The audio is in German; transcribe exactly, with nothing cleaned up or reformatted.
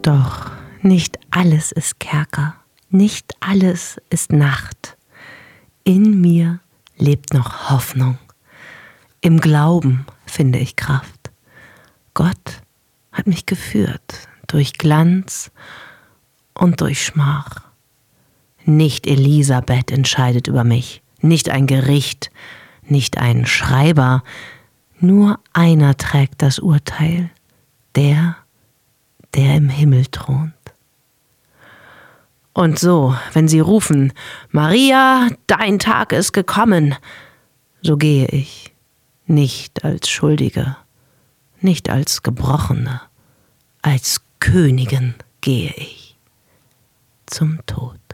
Doch nicht alles ist Kerker, nicht alles ist Nacht. In mir lebt noch Hoffnung. Im Glauben finde ich Kraft. Gott hat mich geführt durch Glanz und durch Schmach. Nicht Elisabeth entscheidet über mich, nicht ein Gericht, nicht ein Schreiber, nur einer trägt das Urteil, der, der im Himmel thront. Und so, wenn sie rufen, Maria, dein Tag ist gekommen, so gehe ich, nicht als Schuldige, nicht als Gebrochene, als Königin gehe ich zum Tod.